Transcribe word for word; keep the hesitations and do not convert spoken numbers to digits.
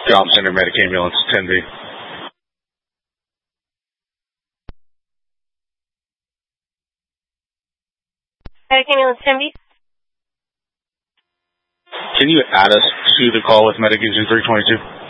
Job Center Medic Ambulance ten B. Medic Ambulance ten B. Can you add us to the call with Medic Engine three twenty-two?